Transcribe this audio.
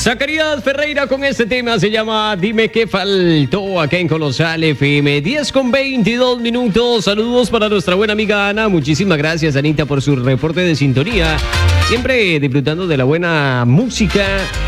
Zacarías Ferreira con este tema, se llama Dime qué faltó, acá en Colosal FM. 10:22. Saludos para nuestra buena amiga Ana. Muchísimas gracias, Anita, por su reporte de sintonía. Siempre disfrutando de la buena música